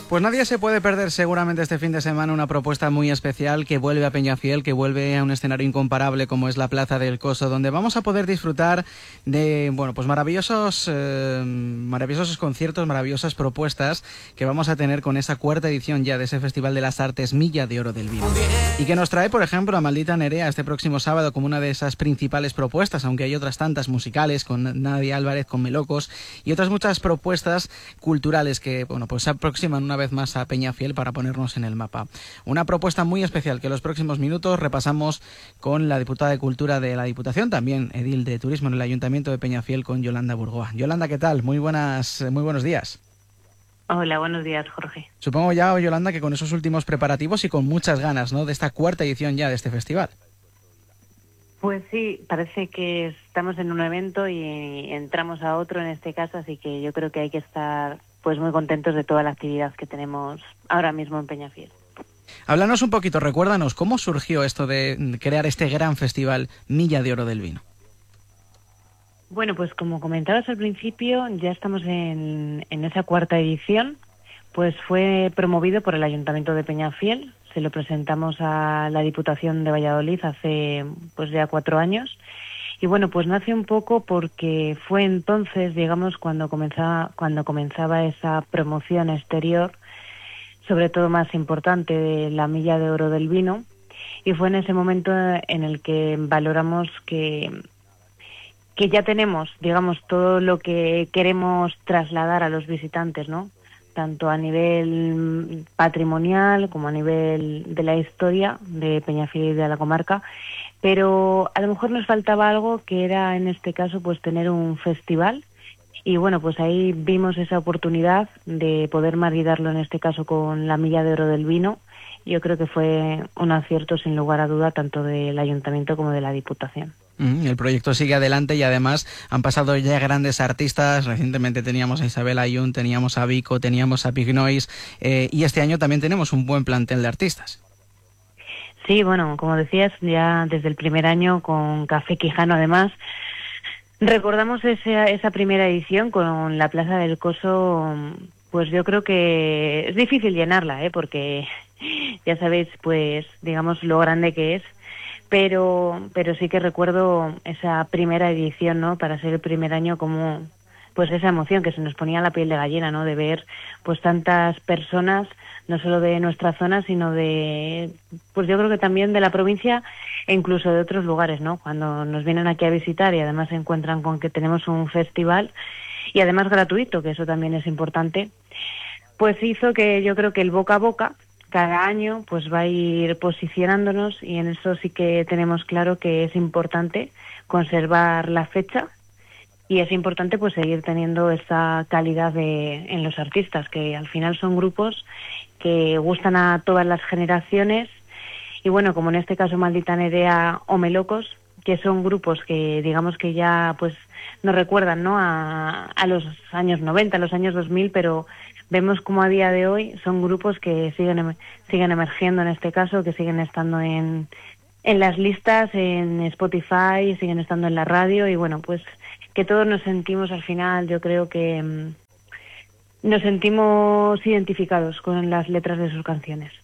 Pues nadie se puede perder seguramente este fin de semana una propuesta muy especial que vuelve a Peñafiel, que vuelve a un escenario incomparable como es la Plaza del Coso, donde vamos a poder disfrutar de pues maravillosos conciertos, maravillosas propuestas que vamos a tener con esa cuarta edición ya de ese Festival de las Artes Milla de Oro del Vino. Y que nos trae, por ejemplo, a Maldita Nerea este próximo sábado como una de esas principales propuestas, aunque hay otras tantas musicales, con Nadia Álvarez, con Melocos y otras muchas propuestas culturales que pues se aproximan una vez más a Peñafiel para ponernos en el mapa. Una propuesta muy especial que en los próximos minutos repasamos con la diputada de Cultura de la Diputación, también edil de Turismo en el Ayuntamiento de Peñafiel, con Yolanda Burgoa. Yolanda, ¿qué tal? Muy buenos días. Hola, buenos días, Jorge. Supongo ya, Yolanda, que con esos últimos preparativos y con muchas ganas, ¿no?, de esta cuarta edición ya de este festival. Pues sí, parece que estamos en un evento y entramos a otro en este caso, así que yo creo que hay que estar pues muy contentos de toda la actividad que tenemos ahora mismo en Peñafiel. Háblanos un poquito, recuérdanos, ¿cómo surgió esto de crear este gran festival Milla de Oro del Vino? Bueno, pues como comentabas al principio, ya estamos en esa cuarta edición, pues fue promovido por el Ayuntamiento de Peñafiel. Se lo presentamos a la Diputación de Valladolid hace pues ya 4 años. Y bueno, pues nace un poco porque fue entonces, digamos, cuando comenzaba esa promoción exterior, sobre todo más importante, de la Milla de Oro del Vino. Y fue en ese momento en el que valoramos que ya tenemos, digamos, todo lo que queremos trasladar a los visitantes, ¿no? Tanto a nivel patrimonial como a nivel de la historia de Peñafiel y de la comarca, pero a lo mejor nos faltaba algo que era, en este caso, pues tener un festival. Y bueno, pues ahí vimos esa oportunidad de poder maridarlo, en este caso, con la Milla de Oro del Vino. Yo creo que fue un acierto, sin lugar a duda, tanto del Ayuntamiento como de la Diputación. El proyecto sigue adelante y además han pasado ya grandes artistas. Recientemente teníamos a Isabel Ayun, teníamos a Vico, teníamos a Big Noise, y este año también tenemos un buen plantel de artistas. Sí, bueno, como decías, ya desde el primer año con Café Quijano, además, recordamos esa primera edición con la Plaza del Coso. Pues yo creo que es difícil llenarla, porque ya sabéis, pues digamos lo grande que es, pero sí que recuerdo esa primera edición, ¿no?, para ser el primer año, como pues esa emoción que se nos ponía la piel de gallina, ¿no?, de ver pues tantas personas, no solo de nuestra zona, sino de, pues yo creo que también de la provincia e incluso de otros lugares, ¿no?, cuando nos vienen aquí a visitar y además se encuentran con que tenemos un festival y además gratuito, que eso también es importante, pues hizo que yo creo que el boca a boca cada año pues va a ir posicionándonos, y en eso sí que tenemos claro que es importante conservar la fecha y es importante pues seguir teniendo esa calidad en los artistas, que al final son grupos que gustan a todas las generaciones. Y bueno, como en este caso Maldita Nerea o Melocos, que son grupos que digamos que ya pues nos recuerdan, ¿no?, a los años 90, a los años 2000, pero vemos como a día de hoy son grupos que siguen emergiendo, en este caso, que siguen estando en las listas, en Spotify, siguen estando en la radio, y bueno, pues que todos nos sentimos al final, yo creo que nos sentimos identificados con las letras de sus canciones.